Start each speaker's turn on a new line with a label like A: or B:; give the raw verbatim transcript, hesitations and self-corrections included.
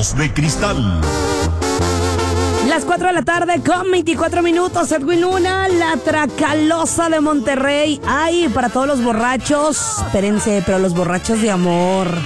A: Ojos de Cristal.
B: Las cuatro de la tarde con veinticuatro minutos. Edwin Luna, la Tracalosa de Monterrey. Ay, para todos los borrachos, espérense, pero los borrachos de amor.